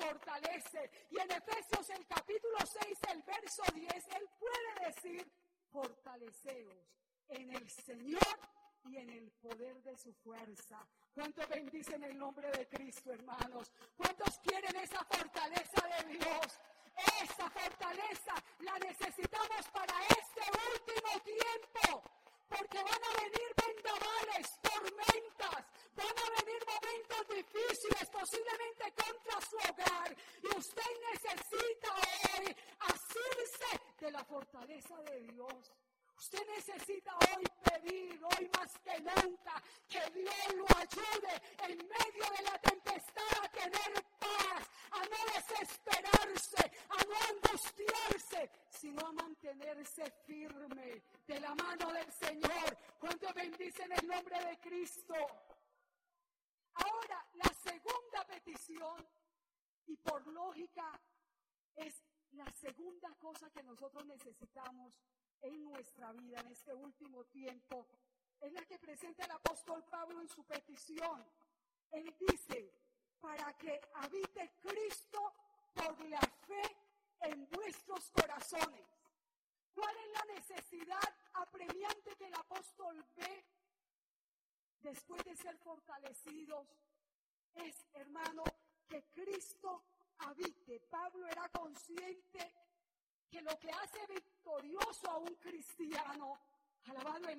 fortalece. Y en Efesios el capítulo 6, el verso 10, Él puede decir, fortaleceos en el Señor y en el poder de su fuerza. ¿Cuántos bendicen el nombre de Cristo, hermanos? ¿Cuántos quieren esa fortaleza de Dios? Esa fortaleza la necesitamos para este último tiempo, porque van a venir vendavales, tormentas, van a venir momentos difíciles, posiblemente contra su hogar, y usted necesita hoy asirse de la fortaleza de Dios. Usted necesita hoy pedir, hoy más que nunca, que Dios lo ayude en medio de la tempestad a tener paz, a no desesperarse, a no angustiarse, sino a mantenerse firme de la mano del Señor. ¿Cuántos bendicen el nombre de Cristo? Ahora, la segunda petición, y por lógica, es la segunda cosa que nosotros necesitamos en nuestra vida en este último tiempo, es la que presenta el apóstol Pablo en su petición. Él dice, para que habite Cristo por la fe en vuestros corazones. ¿Cuál es la necesidad apremiante que el apóstol ve después de ser fortalecidos? Es, hermano, que Cristo habite. Pablo era consciente que lo que hace victorioso a un cristiano, alabado el